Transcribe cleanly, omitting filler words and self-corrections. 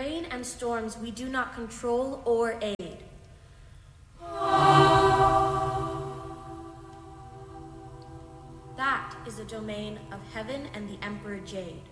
rain and storms we do not control or aid. That is the domain of heaven and the Emperor Jade.